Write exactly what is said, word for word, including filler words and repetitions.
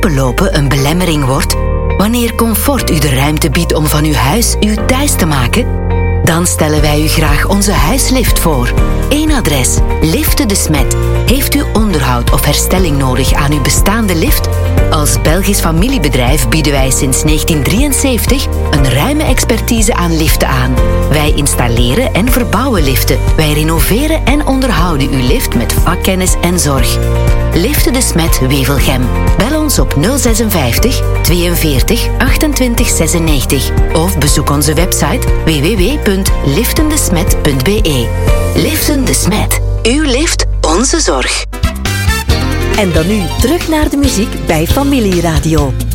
openlopen een belemmering wordt, wanneer comfort u de ruimte biedt om van uw huis uw thuis te maken, dan stellen wij u graag onze huislift voor. Eén adres, Liften de Smet. Heeft u onderhoud of herstelling nodig aan uw bestaande lift? Als Belgisch familiebedrijf bieden wij sinds negentien drieënzeventig een ruime expertise aan liften aan. Wij installeren en verbouwen liften. Wij renoveren en onderhouden uw lift met vakkennis en zorg. Liften de Smet Wevelgem. Bel ons op nul vijfenzestig tweeënveertig achtentwintig zesennegentig of bezoek onze website w w w punt liften de smet punt b e. Liften de Smet. Uw lift, onze zorg. En dan nu terug naar de muziek bij Familieradio.